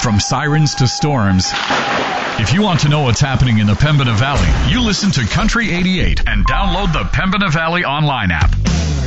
from sirens to storms. If you want to know what's happening in the Pembina Valley, you listen to Country 88 and download the Pembina Valley online app.